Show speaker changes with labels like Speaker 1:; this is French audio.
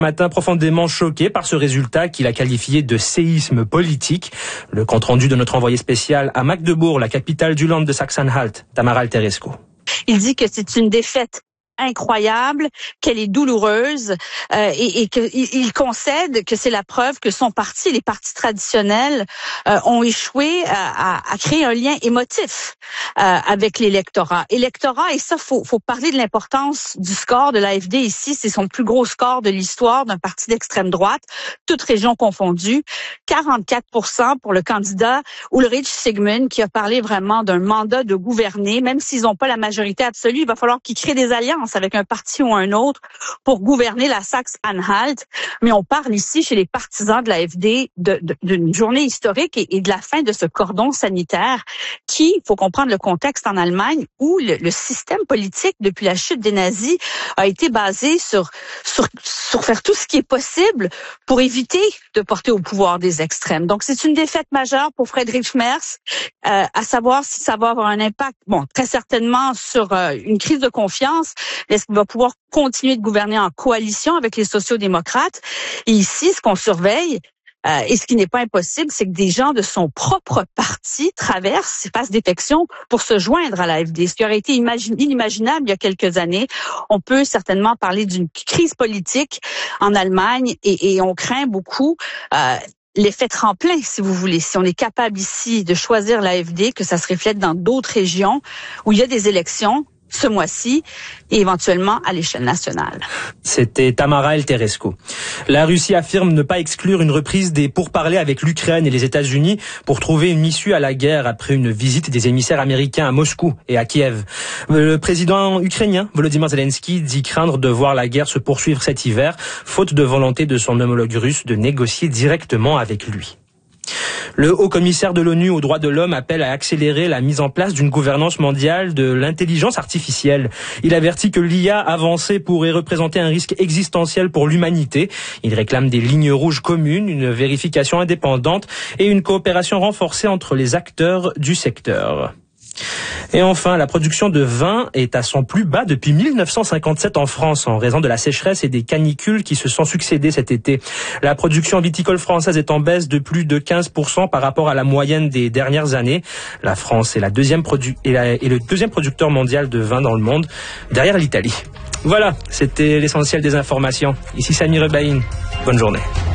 Speaker 1: Matin profondément choqué par ce résultat qu'il a qualifié de séisme politique. Le compte-rendu de notre envoyé spécial à Magdebourg, la capitale du Land de Sachsen-Anhalt, Tamara Alterescu.
Speaker 2: Il dit que c'est une défaite incroyable, qu'elle est douloureuse et qu'il concède que c'est la preuve que son parti, les partis traditionnels, ont échoué à créer un lien émotif avec l'électorat. Et ça, faut parler de l'importance du score de l'AfD ici. C'est son plus gros score de l'histoire d'un parti d'extrême droite, toutes régions confondues. 44% pour le candidat Ulrich Sigmund, qui a parlé vraiment d'un mandat de gouverner. Même s'ils n'ont pas la majorité absolue, il va falloir qu'ils créent des alliances avec un parti ou un autre pour gouverner la Saxe-Anhalt. Mais on parle ici, chez les partisans de l'AfD, d'une journée historique et de la fin de ce cordon sanitaire qui, il faut comprendre le contexte en Allemagne, où le système politique, depuis la chute des nazis, a été basé sur faire tout ce qui est possible pour éviter de porter au pouvoir des extrêmes. Donc, c'est une défaite majeure pour Friedrich Merz, à savoir si ça va avoir un impact, très certainement sur une crise de confiance. Est-ce qu'il va pouvoir continuer de gouverner en coalition avec les sociaux-démocrates? Et ici, ce qu'on surveille, et ce qui n'est pas impossible, c'est que des gens de son propre parti traversent, passent défection pour se joindre à l'AfD. Ce qui aurait été inimaginable il y a quelques années. On peut certainement parler d'une crise politique en Allemagne et on craint beaucoup l'effet tremplin, si vous voulez. Si on est capable ici de choisir l'AfD, que ça se reflète dans d'autres régions où il y a des élections ce mois-ci et éventuellement à l'échelle nationale.
Speaker 1: C'était Tamara Alterescu. La Russie affirme ne pas exclure une reprise des pourparlers avec l'Ukraine et les États-Unis pour trouver une issue à la guerre après une visite des émissaires américains à Moscou et à Kiev. Le président ukrainien Volodymyr Zelensky dit craindre de voir la guerre se poursuivre cet hiver, faute de volonté de son homologue russe de négocier directement avec lui. Le haut-commissaire de l'ONU aux droits de l'homme appelle à accélérer la mise en place d'une gouvernance mondiale de l'intelligence artificielle. Il avertit que l'IA avancée pourrait représenter un risque existentiel pour l'humanité. Il réclame des lignes rouges communes, une vérification indépendante et une coopération renforcée entre les acteurs du secteur. Et enfin, la production de vin est à son plus bas depuis 1957 en France en raison de la sécheresse et des canicules qui se sont succédés cet été. La production viticole française est en baisse de plus de 15% par rapport à la moyenne des dernières années. La France est le deuxième producteur mondial de vin dans le monde, derrière l'Italie. Voilà, c'était l'essentiel des informations. Ici Sami Rebaïn. Bonne journée.